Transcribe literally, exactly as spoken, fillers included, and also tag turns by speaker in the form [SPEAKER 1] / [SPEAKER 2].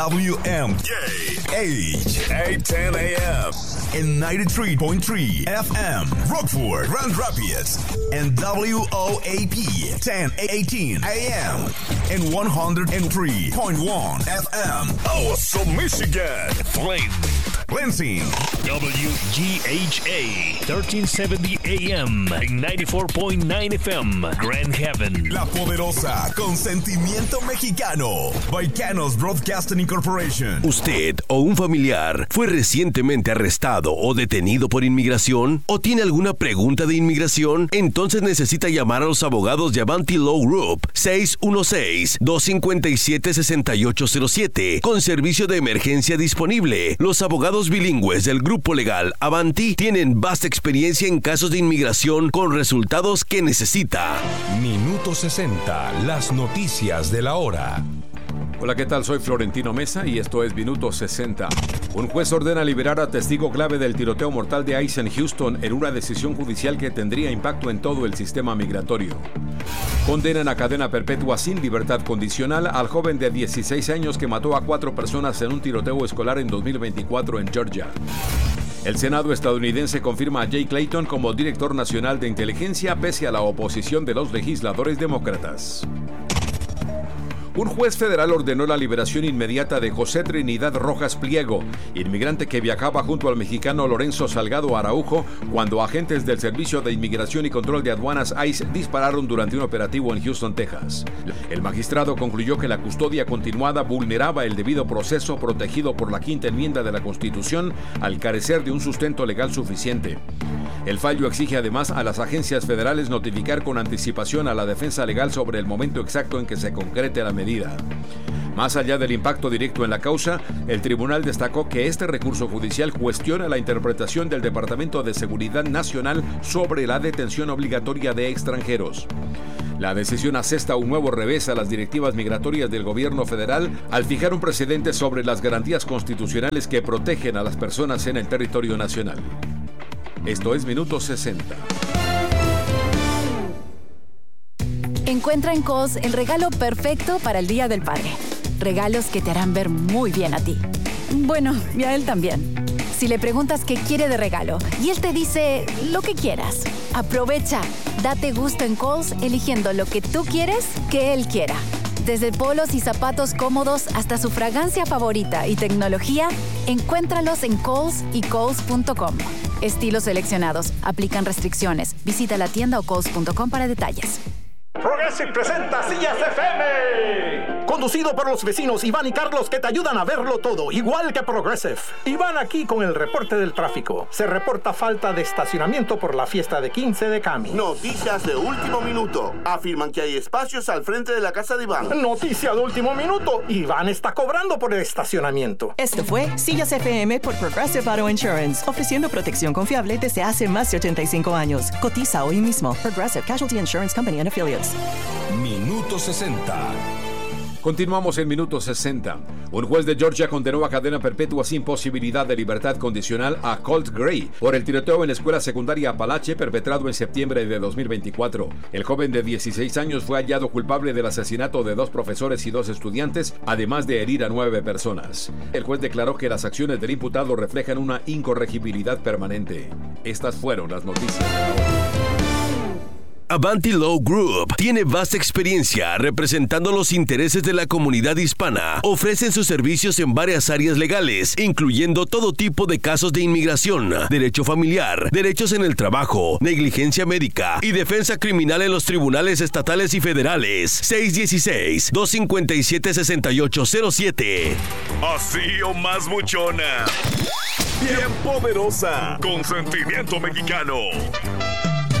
[SPEAKER 1] W M K H eight ten A M and ninety-three point three F M Rockford, Grand Rapids, and W O A P ten eighteen A M and one oh three point one F M Awesome, Michigan, Flint, Lansing,
[SPEAKER 2] W G H A thirteen seventy A M and ninety-four point nine F M Grand Haven,
[SPEAKER 1] La Poderosa, con sentimiento mexicano, Baicanos Broadcasting Corporation.
[SPEAKER 3] ¿Usted o un familiar fue recientemente arrestado o detenido por inmigración? ¿O tiene alguna pregunta de inmigración? Entonces necesita llamar a los abogados de Avanti Law Group seis uno seis, dos cinco siete, seis ocho cero siete con servicio de emergencia disponible. Los abogados bilingües del grupo legal Avanti tienen vasta experiencia en casos de inmigración con resultados que necesita.
[SPEAKER 4] Minuto sesenta, las noticias de la hora.
[SPEAKER 5] Hola, ¿qué tal? Soy Florentino Mesa y esto es Minuto sesenta. Un juez ordena liberar a testigo clave del tiroteo mortal de ICE en Houston en una decisión judicial que tendría impacto en todo el sistema migratorio. Condenan a cadena perpetua sin libertad condicional al joven de dieciséis años que mató a cuatro personas en un tiroteo escolar en dos mil veinticuatro en Georgia. El Senado estadounidense confirma a Jay Clayton como director nacional de inteligencia pese a la oposición de los legisladores demócratas. Un juez federal ordenó la liberación inmediata de José Trinidad Rojas Pliego, inmigrante que viajaba junto al mexicano Lorenzo Salgado Araujo cuando agentes del Servicio de Inmigración y Control de Aduanas ICE dispararon durante un operativo en Houston, Texas. El magistrado concluyó que la custodia continuada vulneraba el debido proceso protegido por la Quinta Enmienda de la Constitución al carecer de un sustento legal suficiente. El fallo exige además a las agencias federales notificar con anticipación a la defensa legal sobre el momento exacto en que se concrete la medida. Más allá del impacto directo en la causa, el tribunal destacó que este recurso judicial cuestiona la interpretación del Departamento de Seguridad Nacional sobre la detención obligatoria de extranjeros. La decisión asesta un nuevo revés a las directivas migratorias del gobierno federal al fijar un precedente sobre las garantías constitucionales que protegen a las personas en el territorio nacional. Esto es Minuto sesenta.
[SPEAKER 6] Encuentra en Kohl's el regalo perfecto para el Día del Padre. Regalos que te harán ver muy bien a ti. Bueno, y a él también. Si le preguntas qué quiere de regalo y él te dice lo que quieras, aprovecha. Date gusto en Kohl's eligiendo lo que tú quieres que él quiera. Desde polos y zapatos cómodos hasta su fragancia favorita y tecnología, encuéntralos en Kohl's y Kohls punto com. Estilos seleccionados. Aplican restricciones. Visita la tienda o Kohls punto com para detalles.
[SPEAKER 7] Progressive presenta Sillas F M. Conducido por los vecinos Iván y Carlos que te ayudan a verlo todo, igual que Progressive. Iván aquí con el reporte del tráfico. Se reporta falta de estacionamiento por la fiesta de quince de Cami.
[SPEAKER 8] Noticias de último minuto. Afirman que hay espacios al frente de la casa de Iván.
[SPEAKER 7] Noticia de último minuto. Iván está cobrando por el estacionamiento.
[SPEAKER 9] Esto fue Sillas F M por Progressive Auto Insurance, ofreciendo protección confiable desde hace más de ochenta y cinco años. Cotiza hoy mismo. Progressive Casualty Insurance Company and Affiliates.
[SPEAKER 4] Minuto sesenta.
[SPEAKER 5] Continuamos en Minuto sesenta. Un juez de Georgia condenó a cadena perpetua sin posibilidad de libertad condicional a Colt Gray por el tiroteo en la escuela secundaria Apalache perpetrado en septiembre de dos mil veinticuatro. El joven de dieciséis años fue hallado culpable del asesinato de dos profesores y dos estudiantes, además de herir a nueve personas. El juez declaró que las acciones del imputado reflejan una incorregibilidad permanente. Estas fueron las noticias de la hora.
[SPEAKER 3] Avanti Law Group tiene vasta experiencia representando los intereses de la comunidad hispana. Ofrecen sus servicios en varias áreas legales, incluyendo todo tipo de casos de inmigración, derecho familiar, derechos en el trabajo, negligencia médica y defensa criminal en los tribunales estatales y federales. seis uno seis, dos cinco siete, seis ocho cero siete.
[SPEAKER 1] Así o más buchona. Bien poderosa. Con sentimiento mexicano.